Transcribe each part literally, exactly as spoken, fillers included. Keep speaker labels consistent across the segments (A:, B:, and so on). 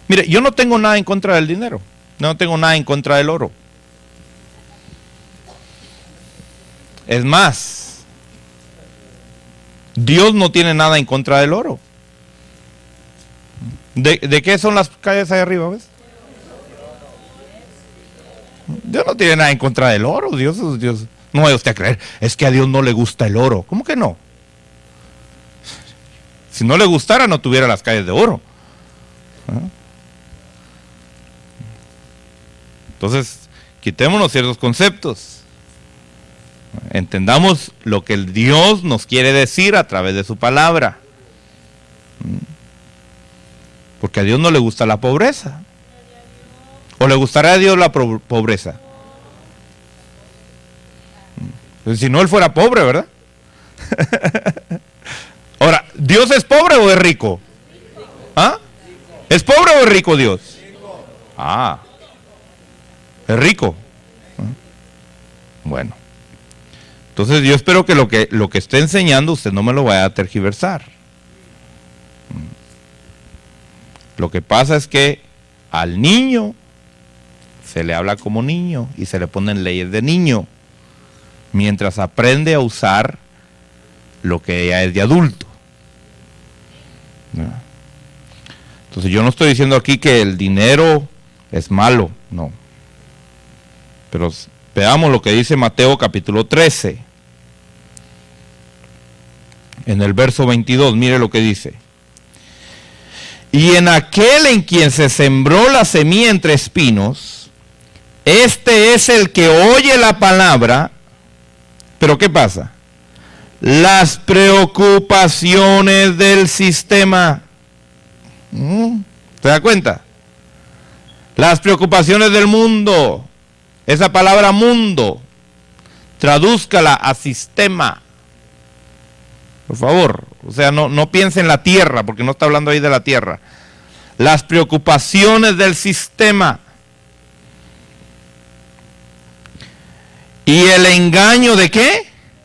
A: Mire, yo no tengo nada en contra del dinero, no tengo nada en contra del oro. Es más, Dios no tiene nada en contra del oro. ¿De, de qué son las calles ahí arriba, ves? Dios no tiene nada en contra del oro. Dios, Dios, no vaya usted a creer, es que a Dios no le gusta el oro. ¿Cómo que no? Si no le gustara, no tuviera las calles de oro. ¿Ah? Entonces, quitémonos ciertos conceptos. Entendamos lo que el Dios nos quiere decir a través de su palabra. Porque a Dios no le gusta la pobreza. ¿O le gustará a Dios la pobreza? Pues si no, Él fuera pobre, ¿verdad? Ahora, ¿Dios es pobre o es rico? ¿Ah? ¿Es pobre o es rico Dios? Ah, es rico. Bueno, entonces yo espero que lo que, lo que esté enseñando usted no me lo vaya a tergiversar. Lo que pasa es que al niño se le habla como niño y se le ponen leyes de niño, mientras aprende a usar lo que ya es de adulto. Entonces yo no estoy diciendo aquí que el dinero es malo, no. Pero veamos lo que dice Mateo capítulo trece. En el verso veintidós, mire lo que dice. Y en aquel en quien se sembró la semilla entre espinos, este es el que oye la palabra, pero ¿qué pasa? Las preocupaciones del sistema. ¿Se da cuenta? Las preocupaciones del mundo. Esa palabra mundo, tradúzcala a sistema. Por favor, o sea, no, no piense en la tierra, porque no está hablando ahí de la tierra. Las preocupaciones del sistema. ¿Y el engaño de qué?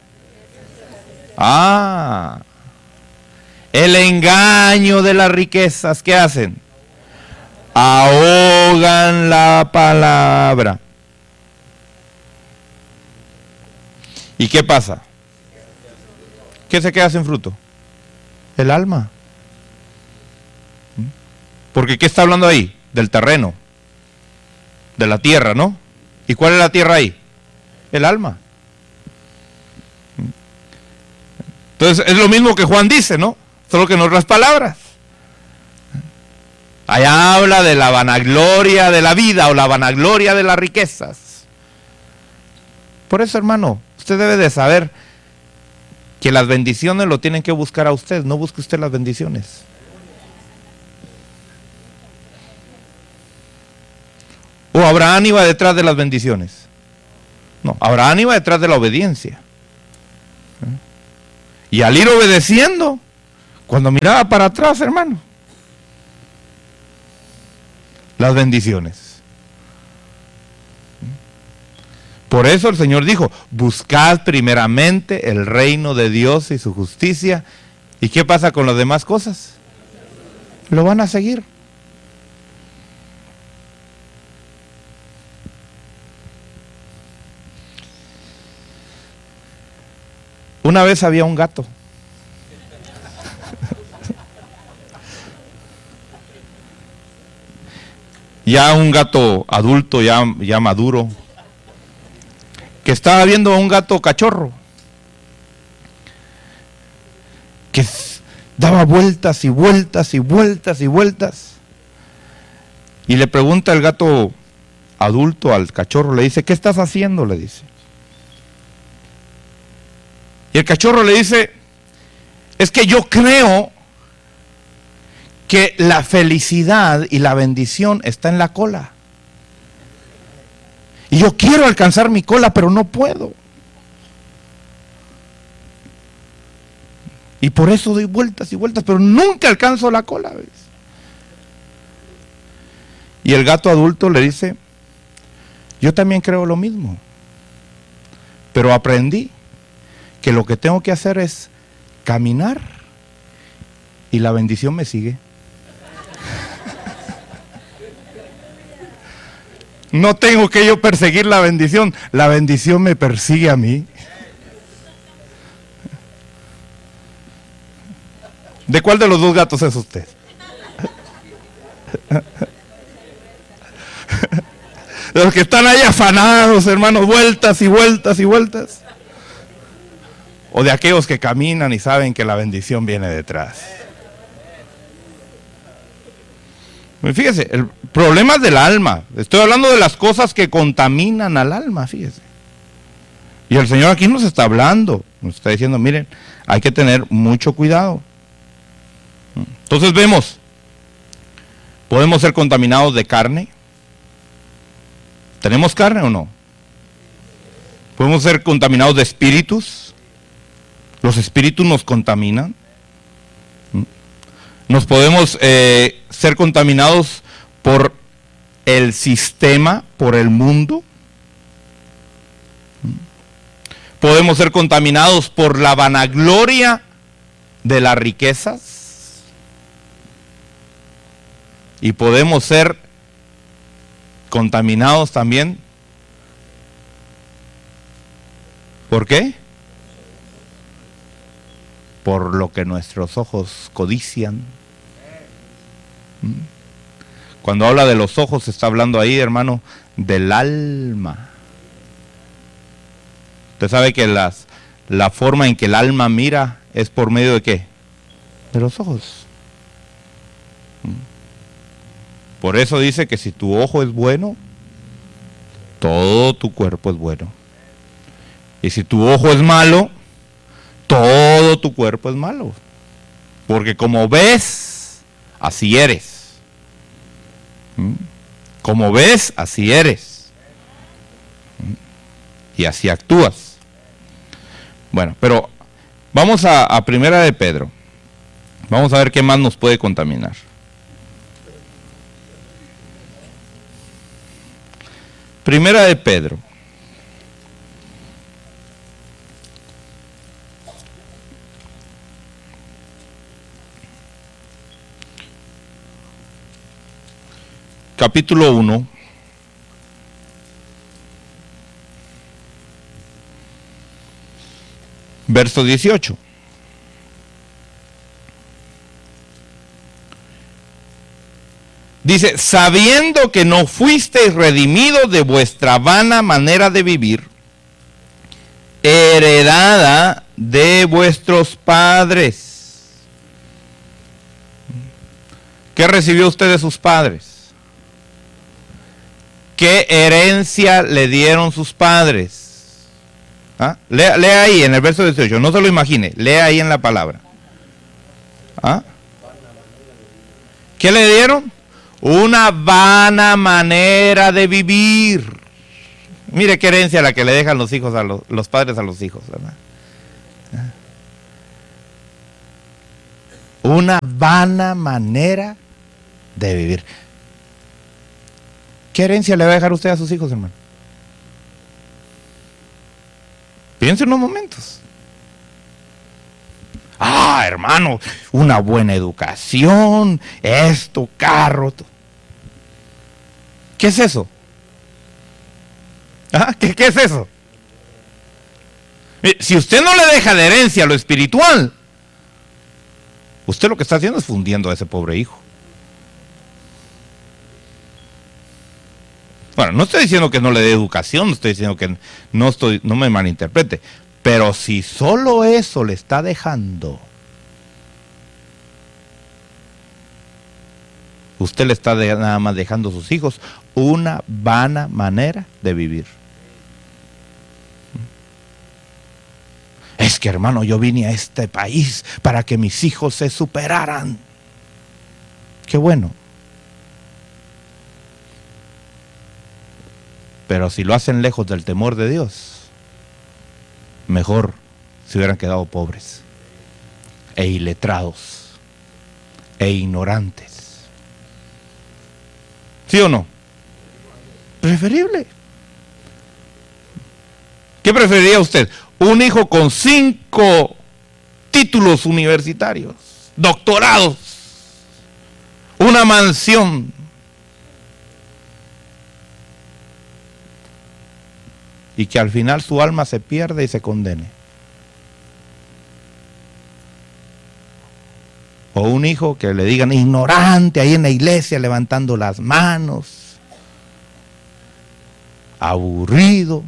A: Ah, el engaño de las riquezas, ¿qué hacen? Ahogan la palabra. ¿Y qué pasa? ¿Qué se queda sin fruto? El alma. Porque ¿qué está hablando ahí? Del terreno, de la tierra, ¿no? ¿Y cuál es la tierra ahí? El alma. Entonces es lo mismo que Juan dice, ¿no? Solo que en otras palabras. Allá habla de la vanagloria de la vida o la vanagloria de las riquezas. Por eso, hermano, usted debe de saber que las bendiciones lo tienen que buscar a usted, no busque usted las bendiciones. O Abraham iba detrás de las bendiciones. No, Abraham iba detrás de la obediencia. Y al ir obedeciendo, cuando miraba para atrás, hermano, las bendiciones. Por eso el Señor dijo, buscad primeramente el reino de Dios y su justicia. ¿Y qué pasa con las demás cosas? Lo van a seguir. Una vez había un gato. Ya un gato adulto, ya, ya maduro, que estaba viendo a un gato cachorro, que daba vueltas y vueltas y vueltas y vueltas. Y le pregunta el gato adulto al cachorro, le dice, ¿qué estás haciendo? Le dice. Y el cachorro le dice, es que yo creo que la felicidad y la bendición está en la cola. Y yo quiero alcanzar mi cola, pero no puedo. Y por eso doy vueltas y vueltas, pero nunca alcanzo la cola, ¿ves? Y el gato adulto le dice, yo también creo lo mismo, pero aprendí que lo que tengo que hacer es caminar y la bendición me sigue. No tengo que yo perseguir la bendición, la bendición me persigue a mí. ¿De cuál de los dos gatos es usted? De los que están ahí afanados, hermanos, vueltas y vueltas y vueltas. O de aquellos que caminan y saben que la bendición viene detrás. Fíjese, el problema es del alma. Estoy hablando de las cosas que contaminan al alma, fíjese. Y el Señor aquí nos está hablando, nos está diciendo, miren, hay que tener mucho cuidado. Entonces vemos, podemos ser contaminados de carne. ¿Tenemos carne o no? Podemos ser contaminados de espíritus. Los espíritus nos contaminan. Nos podemos eh, ser contaminados por el sistema, por el mundo. Podemos ser contaminados por la vanagloria de las riquezas. Y podemos ser contaminados también. ¿Por qué? Por lo que nuestros ojos codician. Cuando habla de los ojos, está hablando ahí, hermano, del alma. Usted sabe que las, la forma en que el alma mira es por medio de ¿qué? De los ojos. Por eso dice que si tu ojo es bueno, todo tu cuerpo es bueno. Y si tu ojo es malo, todo tu cuerpo es malo. Porque como ves, así eres. Como ves, así eres. Y así actúas. Bueno, pero vamos a, a Primera de Pedro. Vamos a ver qué más nos puede contaminar. Primera de Pedro. Capítulo uno. Verso dieciocho. Dice, sabiendo que no fuisteis redimidos de vuestra vana manera de vivir, heredada de vuestros padres. ¿Qué recibió usted de sus padres? ¿Qué herencia le dieron sus padres? ¿Ah? Lea, lea ahí en el verso dieciocho, no se lo imagine, lea ahí en la palabra. ¿Ah? ¿Qué le dieron? Una vana manera de vivir. Mire qué herencia la que le dejan los hijos a los, los padres a los hijos, ¿verdad? Una vana manera de vivir. ¿Qué herencia le va a dejar usted a sus hijos, hermano? Piense unos momentos. Ah, hermano, una buena educación, esto, carro. Todo. ¿Qué es eso? ¿Ah? ¿Qué, ¿Qué es eso? Si usted no le deja de herencia lo espiritual, usted lo que está haciendo es fundiendo a ese pobre hijo. Bueno, no estoy diciendo que no le dé educación, no estoy diciendo que no estoy, no me malinterprete, pero si solo eso le está dejando, usted le está de, nada más dejando a sus hijos una vana manera de vivir. Es que, hermano, yo vine a este país para que mis hijos se superaran. Qué bueno. Pero si lo hacen lejos del temor de Dios, mejor se hubieran quedado pobres, e iletrados, e ignorantes. ¿Sí o no? Preferible. ¿Qué preferiría usted? Un hijo con cinco títulos universitarios, doctorados, una mansión, y que al final su alma se pierda y se condene. O un hijo que le digan ignorante ahí en la iglesia levantando las manos, aburrido.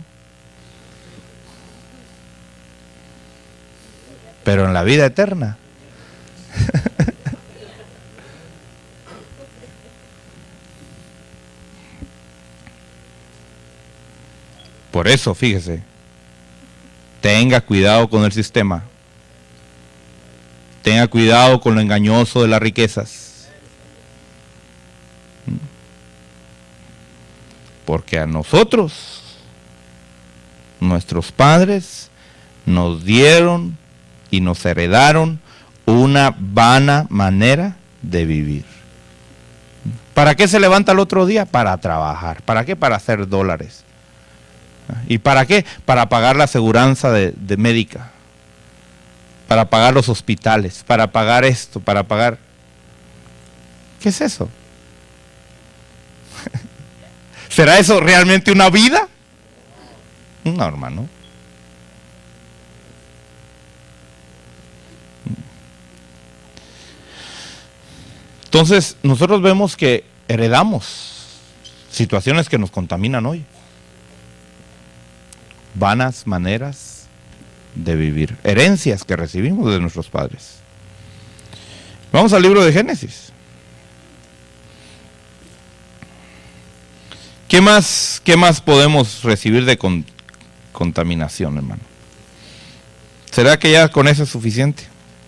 A: Pero en la vida eterna. Por eso, fíjese, tenga cuidado con el sistema. Tenga cuidado con lo engañoso de las riquezas. Porque a nosotros, nuestros padres, nos dieron y nos heredaron una vana manera de vivir. ¿Para qué se levanta el otro día? Para trabajar. ¿Para qué? Para hacer dólares. ¿Y para qué? Para pagar la aseguranza de, de médica. Para pagar los hospitales. Para pagar esto. Para pagar... ¿Qué es eso? ¿Será eso realmente una vida? No, hermano. Entonces, nosotros vemos que heredamos situaciones que nos contaminan hoy. Vanas maneras de vivir. Herencias que recibimos de nuestros padres. Vamos al libro de Génesis. ¿Qué más, qué más podemos recibir de con, contaminación, hermano? ¿Será que ya con eso es suficiente?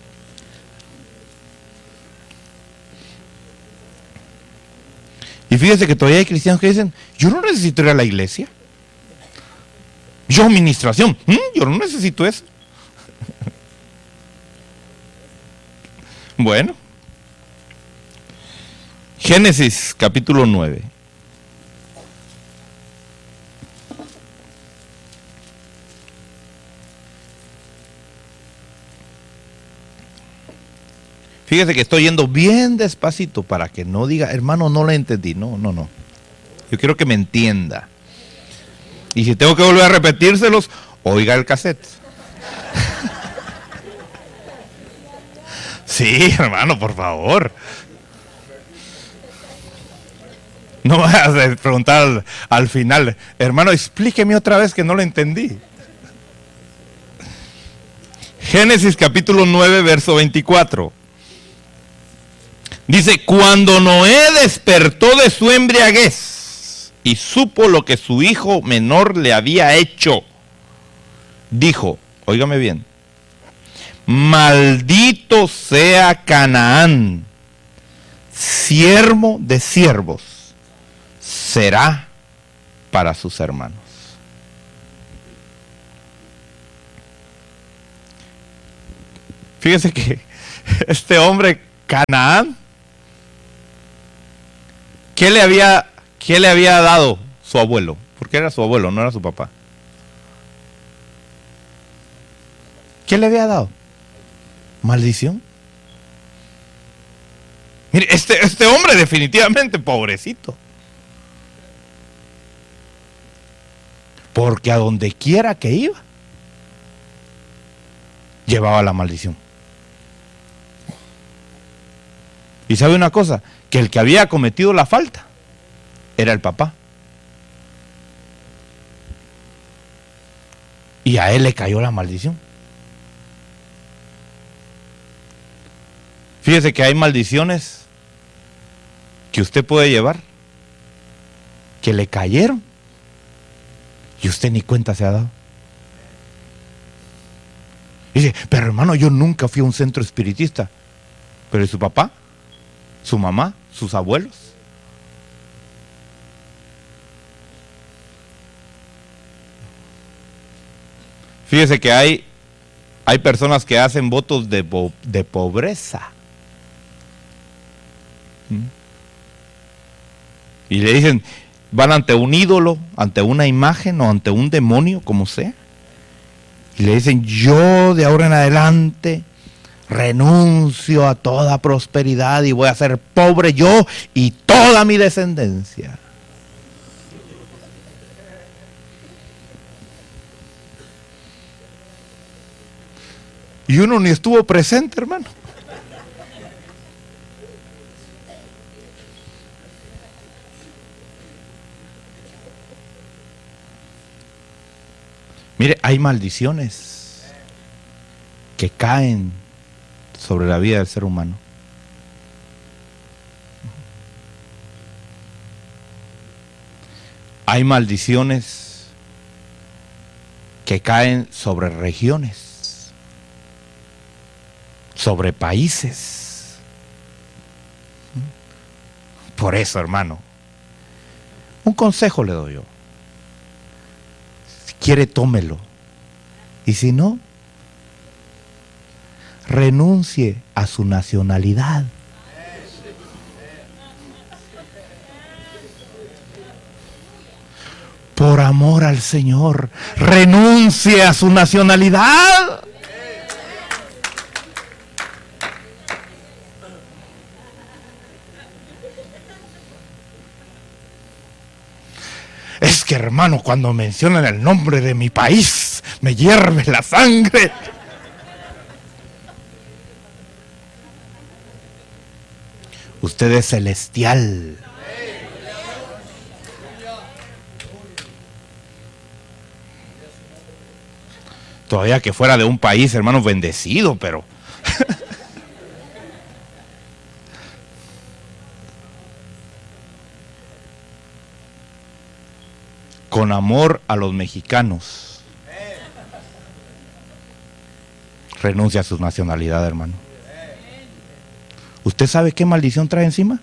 A: Y fíjese que todavía hay cristianos que dicen, yo no necesito ir a la iglesia. Yo administración, ¿Mm? yo no necesito eso. Bueno. Génesis capítulo nueve. Fíjese que estoy yendo bien despacito para que no diga, hermano, no la entendí. No, no, no. Yo quiero que me entienda. Y si tengo que volver a repetírselos, oiga el cassette. Sí, hermano, por favor. No vayas a preguntar al, al final, hermano, explíqueme otra vez que no lo entendí. Génesis capítulo nueve, verso veinticuatro. Dice, cuando Noé despertó de su embriaguez y supo lo que su hijo menor le había hecho, dijo, óigame bien, maldito sea Canaán, siervo de siervos, será para sus hermanos. Fíjese que este hombre, Canaán, ¿Qué le había, qué le había dado su abuelo? Porque era su abuelo, no era su papá. ¿Qué le había dado? Maldición. Mire, este, este hombre definitivamente pobrecito. Porque a donde quiera que iba, llevaba la maldición. Y sabe una cosa, que el que había cometido la falta era el papá. Y a él le cayó la maldición. Fíjese que hay maldiciones que usted puede llevar, que le cayeron, y usted ni cuenta se ha dado. Dice, pero hermano, yo nunca fui a un centro espiritista. Pero ¿y su papá? ¿Su mamá? ¿Sus abuelos? Fíjese que hay, hay personas que hacen votos de, de pobreza. ¿Mm? Y le dicen, van ante un ídolo, ante una imagen o ante un demonio, como sea. Y le dicen, yo de ahora en adelante renuncio a toda prosperidad y voy a ser pobre yo y toda mi descendencia. Y uno ni estuvo presente, hermano. Mire, hay maldiciones que caen sobre la vida del ser humano. Hay maldiciones que caen sobre regiones, sobre países. Por eso, hermano, un consejo le doy yo. Si quiere, tómelo. Y si no, renuncie a su nacionalidad. Por amor al Señor, renuncie a su nacionalidad. Es que, hermano, cuando mencionan el nombre de mi país, me hierve la sangre. Usted es celestial. Todavía que fuera de un país, hermano, bendecido, pero... con amor a los mexicanos, renuncia a su nacionalidad, hermano. ¿Usted sabe qué maldición trae encima?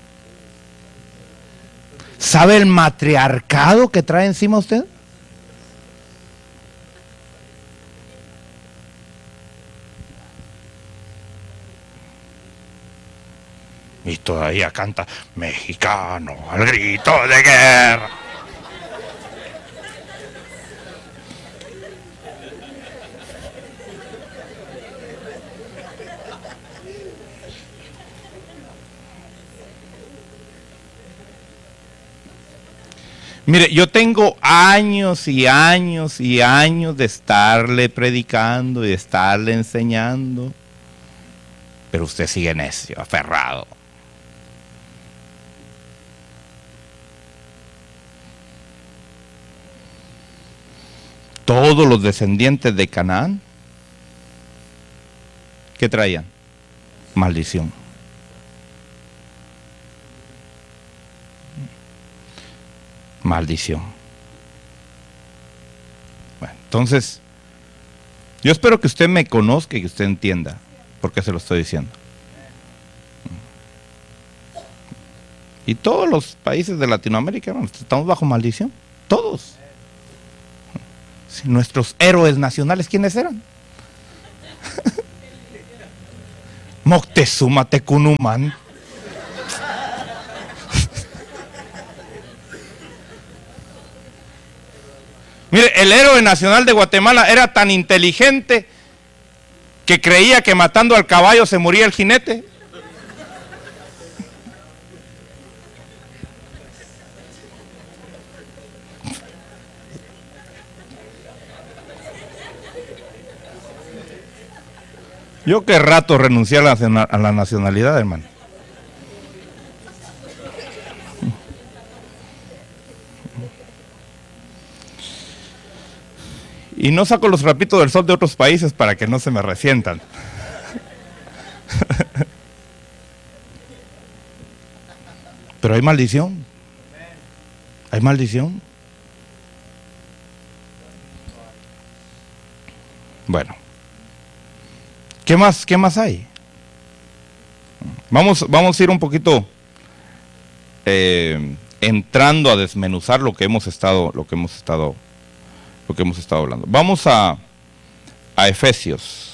A: ¿Sabe el matriarcado que trae encima usted? Y todavía canta mexicano al grito de guerra. Mire, yo tengo años y años y años de estarle predicando y de estarle enseñando, pero usted sigue necio, aferrado. Todos los descendientes de Canaán, ¿qué traían? Maldición. Maldición. Bueno, entonces, yo espero que usted me conozca y que usted entienda por qué se lo estoy diciendo. Y todos los países de Latinoamérica, hermano, estamos bajo maldición. Todos. Si nuestros héroes nacionales, ¿quiénes eran? Moctezuma, Tecunumán. Mire, el héroe nacional de Guatemala era tan inteligente que creía que matando al caballo se moría el jinete. Yo qué rato renuncié a la, a la nacionalidad, hermano. Y no saco los trapitos del sol de otros países para que no se me resientan. Pero hay maldición. Hay maldición. Bueno. ¿Qué más, qué más hay? Vamos, vamos a ir un poquito eh, entrando a desmenuzar lo que hemos estado, lo que hemos estado, lo que hemos estado hablando. Vamos a, a Efesios.